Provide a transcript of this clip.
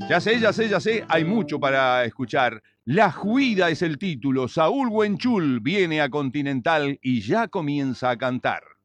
Ya sé, hay mucho para escuchar. La Juida es el título. Saúl Huenchul viene a Continental y ya comienza a cantar.